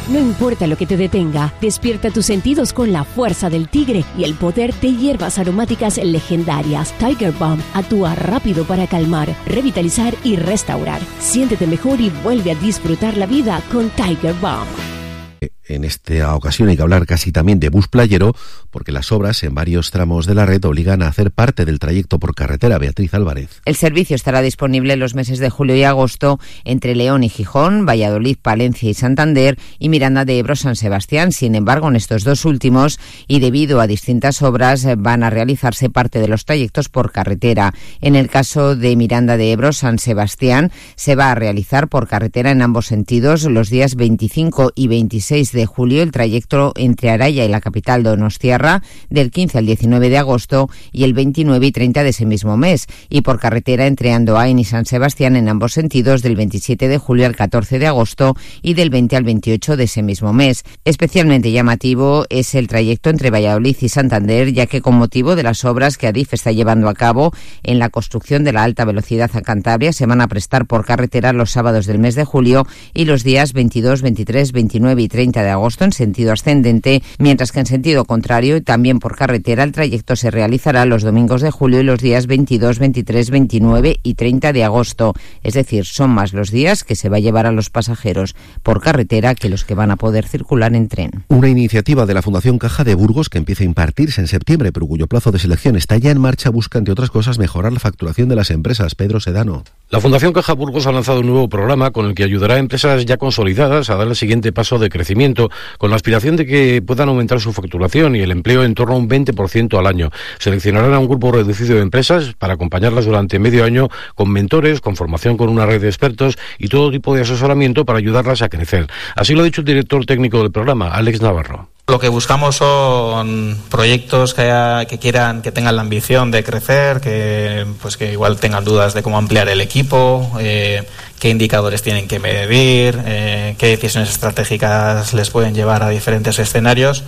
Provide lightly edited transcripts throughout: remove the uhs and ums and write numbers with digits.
No importa lo que te detenga, despierta tus sentidos con la fuerza del tigre y el poder de hierbas aromáticas legendarias. Tiger Balm actúa rápido para calmar, revitalizar y restaurar. Siéntete mejor y vuelve a disfrutar la vida con Tiger Balm. En esta ocasión hay que hablar casi también de bus playero, porque las obras en varios tramos de la red obligan a hacer parte del trayecto por carretera. Beatriz Álvarez. El servicio estará disponible en los meses de julio y agosto entre León y Gijón, Valladolid, Palencia y Santander y Miranda de Ebro, San Sebastián. Sin embargo, en estos dos últimos, y debido a distintas obras, van a realizarse parte de los trayectos por carretera. En el caso de Miranda de Ebro, San Sebastián, se va a realizar por carretera en ambos sentidos los días 25 y 26 de julio el trayecto entre Araya y la capital donostiarra, del 15 al 19 de agosto y el 29 y 30 de ese mismo mes, y por carretera entre Andoain y San Sebastián en ambos sentidos del 27 de julio al 14 de agosto y del 20 al 28 de ese mismo mes. Especialmente llamativo es el trayecto entre Valladolid y Santander, ya que con motivo de las obras que Adif está llevando a cabo en la construcción de la alta velocidad a Cantabria se van a prestar por carretera los sábados del mes de julio y los días 22, 23, 29 y 30 de agosto en sentido ascendente, mientras que en sentido contrario y también por carretera el trayecto se realizará los domingos de julio y los días 22, 23, 29 y 30 de agosto. Es decir, son más los días que se va a llevar a los pasajeros por carretera que los que van a poder circular en tren. Una iniciativa de la Fundación Caja de Burgos que empieza a impartirse en septiembre, pero cuyo plazo de selección está ya en marcha, busca, entre otras cosas, mejorar la facturación de las empresas. Pedro Sedano. La Fundación Caja Burgos ha lanzado un nuevo programa con el que ayudará a empresas ya consolidadas a dar el siguiente paso de crecimiento, con la aspiración de que puedan aumentar su facturación y el empleo en torno a un 20% al año. Seleccionarán a un grupo reducido de empresas para acompañarlas durante medio año con mentores, con formación con una red de expertos y todo tipo de asesoramiento para ayudarlas a crecer. Así lo ha dicho el director técnico del programa, Alex Navarro. Lo que buscamos son proyectos que tengan la ambición de crecer, que igual tengan dudas de cómo ampliar el equipo, qué indicadores tienen que medir, qué decisiones estratégicas les pueden llevar a diferentes escenarios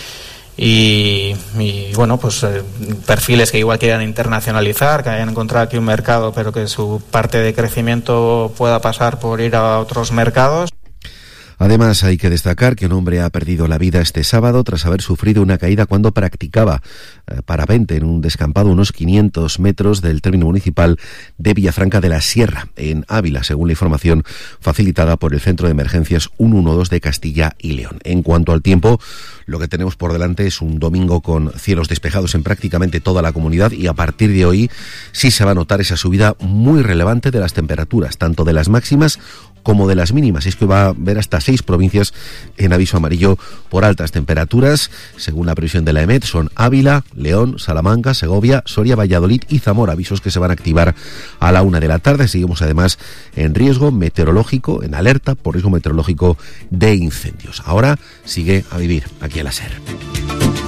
y perfiles que igual quieran internacionalizar, que hayan encontrado aquí un mercado pero que su parte de crecimiento pueda pasar por ir a otros mercados. Además, hay que destacar que un hombre ha perdido la vida este sábado tras haber sufrido una caída cuando practicaba parapente en un descampado a unos 500 metros del término municipal de Villafranca de la Sierra, en Ávila, según la información facilitada por el Centro de Emergencias 112 de Castilla y León. En cuanto al tiempo, lo que tenemos por delante es un domingo con cielos despejados en prácticamente toda la comunidad y a partir de hoy sí se va a notar esa subida muy relevante de las temperaturas, tanto de las máximas como de las mínimas. Es que va a haber hasta 6 provincias en aviso amarillo por altas temperaturas. Según la previsión de la EMET, son Ávila, León, Salamanca, Segovia, Soria, Valladolid y Zamora. Avisos que se van a activar a la 1 de la tarde. Seguimos además en riesgo meteorológico, en alerta por riesgo meteorológico de incendios. Ahora sigue a vivir aquí en la SER.